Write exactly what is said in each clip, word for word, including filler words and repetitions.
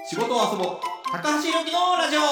仕事を遊ぼう高橋宏樹のラジオ。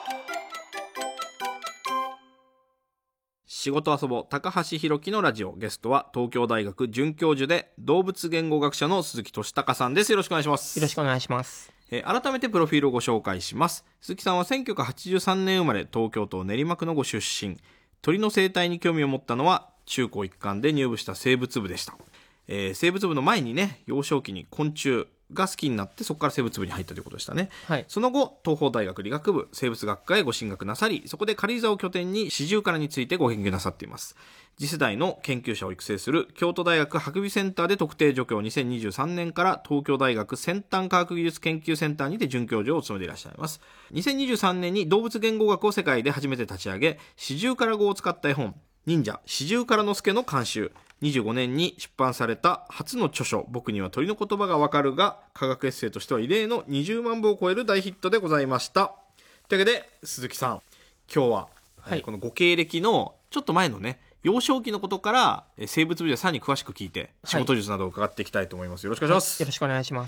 仕事遊ぼう高橋宏樹のラジオ、ゲストは東京大学准教授で動物言語学者の鈴木俊孝さんです。よろしくお願いします。 よろしくお願いします。 えー、改めてプロフィールをご紹介します。鈴木さんはせんきゅうひゃくはちじゅうさんねん生まれ、東京都練馬区のご出身。鳥の生態に興味を持ったのは中高一貫で入部した生物部でした。えー、生物部の前にね、幼少期に昆虫が好きになって、そこから生物部に入ったということでしたね。 はい、 その後東邦大学理学部生物学科へご進学なさり、そこで軽井沢を拠点にシジュウカラについてご研究なさっています。次世代の研究者を育成する京都大学博美センターで特定助教、にせんにじゅうさんねんから東京大学先端科学技術研究センターにて准教授を務めていらっしゃいます。にせんにじゅうさんねんに動物言語学を世界で初めて立ち上げ、シジュウカラ語を使った絵本忍者シジュウカラの助の監修、にじゅうごねんに出版された初の著書、僕には鳥の言葉がわかるが科学エッセイとしては異例のにじゅうまんぶを超える大ヒットでございました。というわけで鈴木さん、今日は、はい、このご経歴のちょっと前のね、幼少期のことから生物部でさらに詳しく聞いて仕事術などを伺っていきたいと思います。よろしくお願いします。 はい、よろしくお願いします。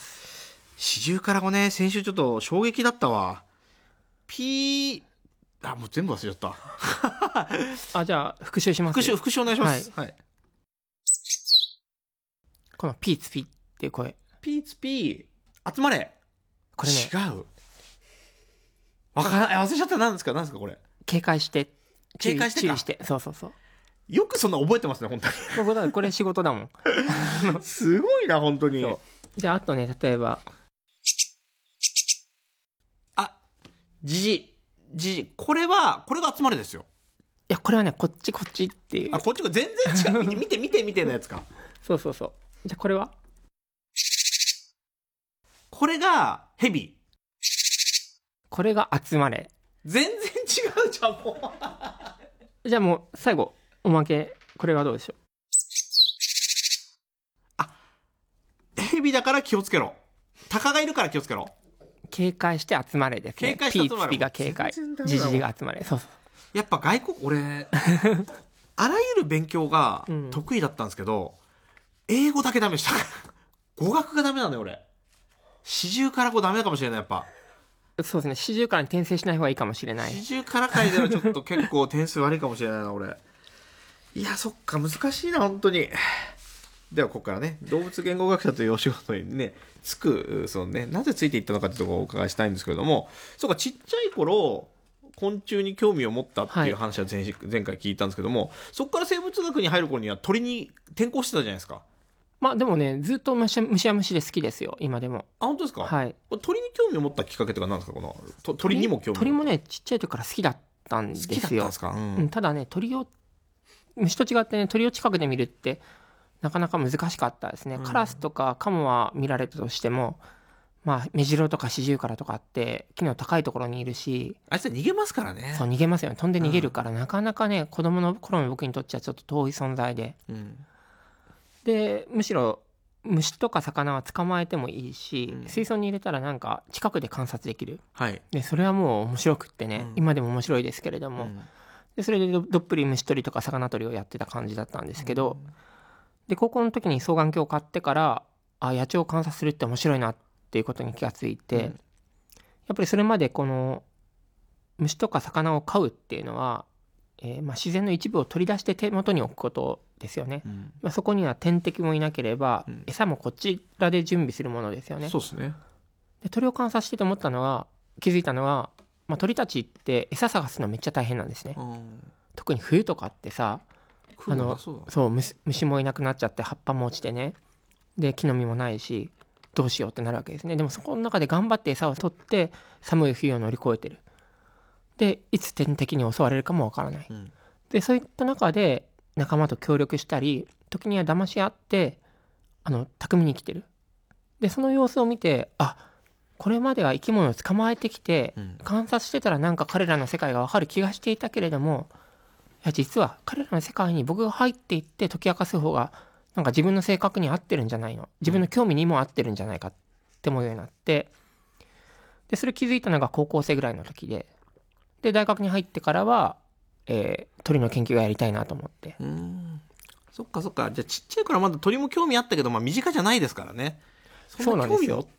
シジュウカラ語ね、先週ちょっと衝撃だったわ。ピーあ、もう全部忘れちゃったあ、じゃあ復習します。 復習復習お願いします。はい、はい、 このピーツピーっていう声、 ピーツピー集まれ、 これね、 違う、わからない、忘れちゃった。何ですか何ですかこれ。 警戒して警戒してか注意して、そうそうそう、 よくそんな覚えてますね本当にこれ仕事だもんすごいな本当に。 じゃああとね、例えばあ、じじじじ、これはこれが集まれですよ。 いや、これはね、こっちこっちっていう、 あ、こっちが全然違う見て見て見てのやつか。 そうそうそう。じゃあこれは、 これがヘビ、 これが集まれ。 全然違うじゃんもうじゃあもう最後おまけ、これはどうでしょう。 あ、ヘビだから気をつけろ、タカがいるから気をつけろ、 警戒して集まれですね。 警戒して集まれ、 ピーツピが警戒、ジジが集まれ。そうそう、 やっぱ外国、俺あらゆる勉強が得意だったんですけど、うん、英語だけダメでした語学がダメなのよ俺。シジュウカラ語ダメかもしれない。やっぱそうですね、シジュウカラに転生しない方がいいかもしれない。 シジュウカラ界ではちょっと結構点数悪いかもしれないな俺。いや、そっか、難しいな本当に。ではここからね、動物言語学者というお仕事にねつく、そのね、なぜついていったのかというところをお伺いしたいんですけれども、そうか、ちっちゃい頃昆虫に興味を持ったっていう話は 前,、はい、前回聞いたんですけども、そこから生物学に入る頃には鳥に転向してたじゃないですか。 まあでもね、ずっとむしゃむしゃむしで好きですよ今でも。 あ、本当ですか。 はい。 鳥に興味を持ったきっかけとか何ですか。このと鳥にも興味。 鳥もね、ちっちゃい時から好きだったんですよ。 好きだったんですか。うんうん、ただね、鳥を虫と違ってね、鳥を近くで見るってなかなか難しかったですね。うん、カラスとかカモは見られたとしても、まあメジロとかシジュウカラとかって木の高いところにいるし、 あいつは逃げますからね。 そう、逃げますよね。飛んで逃げるから、うん、なかなかね、子供の頃の僕にとってはちょっと遠い存在で、うん、でむしろ虫とか魚は捕まえてもいいし、うん、水槽に入れたらなんか近くで観察できる、はい、でそれはもう面白くってね、うん、今でも面白いですけれども、うん、でそれで ど, どっぷり虫取りとか魚取りをやってた感じだったんですけど、うん、で高校の時に双眼鏡を買ってから、あ、野鳥を観察するって面白いなっていうことに気がついて、うん、やっぱりそれまでこの虫とか魚を飼うっていうのは、えーまあ、自然の一部を取り出して手元に置くことですよね。うん、まあ、そこには天敵もいなければ、うん、餌もこちらで準備するものですよね。 そうですね。 で鳥を観察してて思ったのは、気づいたのは、まあ、鳥たちって餌探すのめっちゃ大変なんですね。うん、特に冬とかってさ、あのそうそう 虫, 虫もいなくなっちゃって葉っぱも落ちてね、で木の実もないしどうしようってなるわけですね。でもそこの中で頑張って餌を取って寒い冬を乗り越えてる。でいつ天敵に襲われるかもわからない、うん、でそういった中で仲間と協力したり、時には騙し合ってあの巧みに生きてる。でその様子を見て、あ、これまでは生き物を捕まえてきて、うん、観察してたらなんか彼らの世界が分かる気がしていたけれども、いや実は彼らの世界に僕が入っていって解き明かす方がなんか自分の性格に合ってるんじゃないの、自分の興味にも合ってるんじゃないかって思うようになって、でそれ気づいたのが高校生ぐらいの時で、で大学に入ってからは、えー、鳥の研究がやりたいなと思って。 うーん、そっかそっか。じゃあちっちゃい頃はまだ鳥も興味あったけど、まあ身近じゃないですからね。 そうなんですよ。